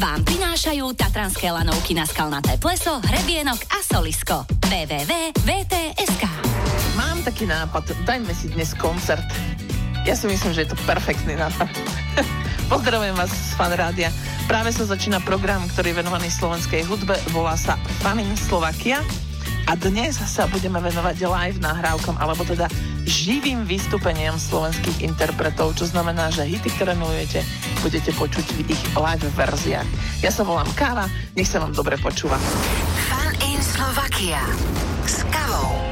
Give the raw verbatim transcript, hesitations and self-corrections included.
vám prinášajú tatranské lanovky na Skalnaté pleso, hrebienok a solisko. w w w bodka v t bodka es ká. Mám taký nápad, dajme si dnes koncert. Ja si myslím, že je to perfektný nápad. Pozdravujem vás z Fan Rádia. Práve sa začína program, ktorý je venovaný slovenskej hudbe, volá sa Fanin Slovakia a dnes sa budeme venovať live nahrávkom, alebo teda živým vystúpeniam slovenských interpretov, čo znamená, že hity, ktoré milujete, budete počuť v ich live verziách. Ja sa volám Káva, nech sa vám dobre počúva. Fan in Slovakia s Kavou.